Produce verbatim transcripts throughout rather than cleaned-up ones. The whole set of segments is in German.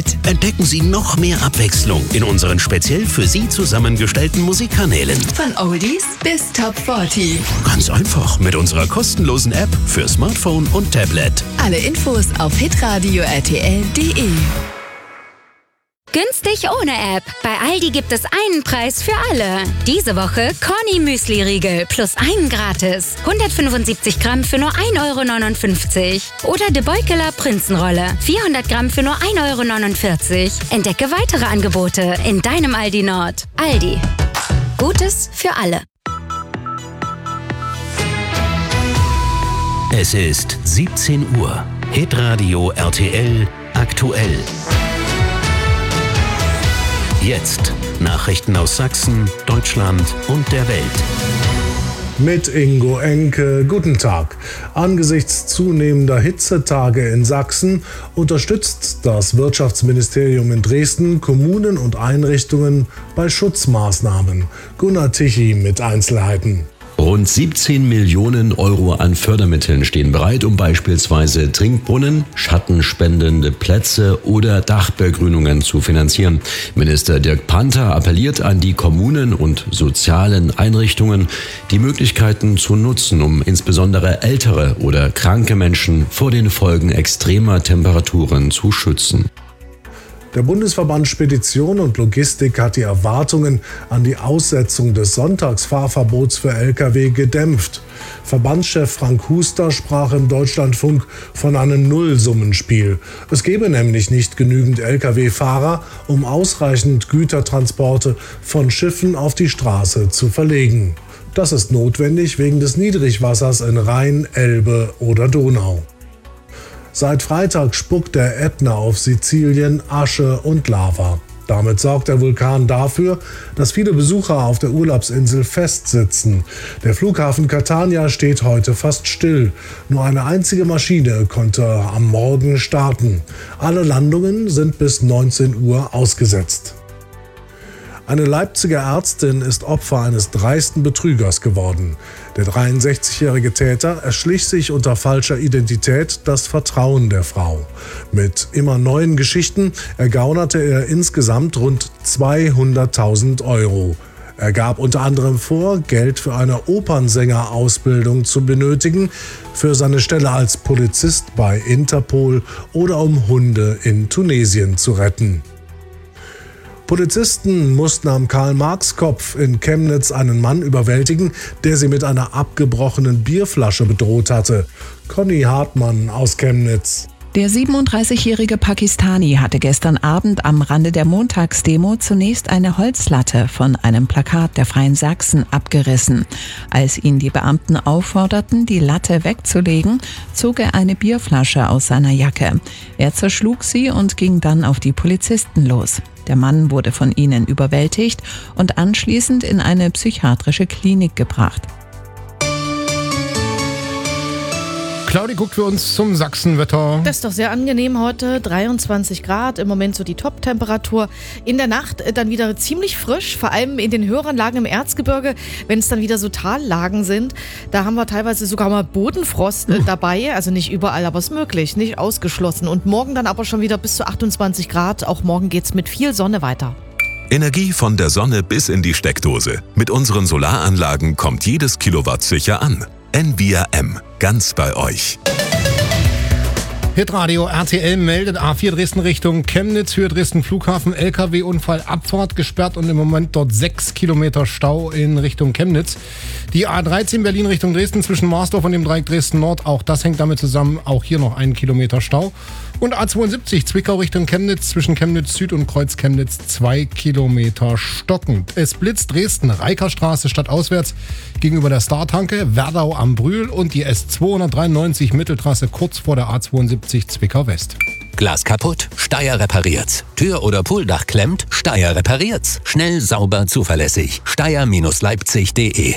Entdecken Sie noch mehr Abwechslung in unseren speziell für Sie zusammengestellten Musikkanälen. Von Oldies bis Top vierzig. Ganz einfach mit unserer kostenlosen App für Smartphone und Tablet. Alle Infos auf hitradio r t l punkt d e. Günstig ohne App. Bei Aldi gibt es einen Preis für alle. Diese Woche Corny Müsli-Riegel plus einen gratis. hundertfünfundsiebzig Gramm für nur ein Euro neunundfünfzig. Oder De Beukeler Prinzenrolle. vierhundert Gramm für nur ein Euro neunundvierzig. Entdecke weitere Angebote in deinem Aldi Nord. Aldi. Gutes für alle. Es ist siebzehn Uhr. Hitradio R T L aktuell. Jetzt Nachrichten aus Sachsen, Deutschland und der Welt. Mit Ingo Enke, guten Tag. Angesichts zunehmender Hitzetage in Sachsen unterstützt das Wirtschaftsministerium in Dresden Kommunen und Einrichtungen bei Schutzmaßnahmen. Gunnar Tichy mit Einzelheiten. Rund siebzehn Millionen Euro an Fördermitteln stehen bereit, um beispielsweise Trinkbrunnen, schattenspendende Plätze oder Dachbegrünungen zu finanzieren. Minister Dirk Panther appelliert an die Kommunen und sozialen Einrichtungen, die Möglichkeiten zu nutzen, um insbesondere ältere oder kranke Menschen vor den Folgen extremer Temperaturen zu schützen. Der Bundesverband Spedition und Logistik hat die Erwartungen an die Aussetzung des Sonntagsfahrverbots für L K W gedämpft. Verbandschef Frank Huster sprach im Deutschlandfunk von einem Nullsummenspiel. Es gebe nämlich nicht genügend L K W-Fahrer, um ausreichend Gütertransporte von Schiffen auf die Straße zu verlegen. Das ist notwendig wegen des Niedrigwassers in Rhein, Elbe oder Donau. Seit Freitag spuckt der Ätna auf Sizilien Asche und Lava. Damit sorgt der Vulkan dafür, dass viele Besucher auf der Urlaubsinsel festsitzen. Der Flughafen Catania steht heute fast still. Nur eine einzige Maschine konnte am Morgen starten. Alle Landungen sind bis neunzehn Uhr ausgesetzt. Eine Leipziger Ärztin ist Opfer eines dreisten Betrügers geworden. Der dreiundsechzigjährige Täter erschlich sich unter falscher Identität das Vertrauen der Frau. Mit immer neuen Geschichten ergaunerte er insgesamt rund zweihunderttausend Euro. Er gab unter anderem vor, Geld für eine Opernsängerausbildung zu benötigen, für seine Stelle als Polizist bei Interpol oder um Hunde in Tunesien zu retten. Polizisten mussten am Karl-Marx-Kopf in Chemnitz einen Mann überwältigen, der sie mit einer abgebrochenen Bierflasche bedroht hatte. Conny Hartmann aus Chemnitz. Der siebenunddreißigjährige Pakistani hatte gestern Abend am Rande der Montagsdemo zunächst eine Holzlatte von einem Plakat der Freien Sachsen abgerissen. Als ihn die Beamten aufforderten, die Latte wegzulegen, zog er eine Bierflasche aus seiner Jacke. Er zerschlug sie und ging dann auf die Polizisten los. Der Mann wurde von ihnen überwältigt und anschließend in eine psychiatrische Klinik gebracht. Claudi guckt für uns zum Sachsenwetter. Das ist doch sehr angenehm heute, dreiundzwanzig Grad, im Moment so die Top-Temperatur. In der Nacht dann wieder ziemlich frisch, vor allem in den höheren Lagen im Erzgebirge, wenn es dann wieder so Tallagen sind. Da haben wir teilweise sogar mal Bodenfrost äh, dabei, also nicht überall, aber es ist möglich, nicht ausgeschlossen. Und morgen dann aber schon wieder bis zu achtundzwanzig Grad, auch morgen geht's mit viel Sonne weiter. Energie von der Sonne bis in die Steckdose. Mit unseren Solaranlagen kommt jedes Kilowatt sicher an. N V R M, ganz bei euch. Hitradio R T L meldet A vier Dresden Richtung Chemnitz, Höhe Dresden Flughafen, L K W-Unfall, Abfahrt gesperrt und im Moment dort sechs Kilometer Stau in Richtung Chemnitz. Die A dreizehn Berlin Richtung Dresden zwischen Marsdorf und dem Dreieck Dresden Nord, auch das hängt damit zusammen, auch hier noch einen Kilometer Stau. Und A zweiundsiebzig Zwickau Richtung Chemnitz zwischen Chemnitz Süd und Kreuz Chemnitz zwei Kilometer stockend. Es blitzt Dresden, Reikerstraße stadtauswärts gegenüber der Startanke, Werdau am Brühl und die S zweihundertdreiundneunzig Mitteltrasse kurz vor der A zweiundsiebzig Zwickau West. Glas kaputt? Steyr repariert's. Tür- oder Pooldach klemmt? Steyr repariert's. Schnell, sauber, zuverlässig. Steyr Leipzig punkt de.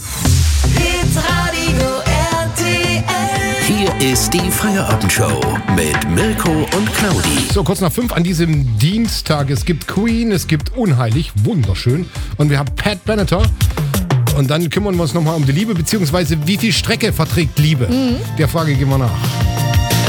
Hier ist die Feierabendshow mit Mirko und Claudi. So, kurz nach fünf an diesem Dienstag. Es gibt Queen, es gibt Unheilig, wunderschön. Und wir haben Pat Benatar. Und dann kümmern wir uns nochmal um die Liebe, beziehungsweise wie viel Strecke verträgt Liebe? Mhm. Der Frage gehen wir nach.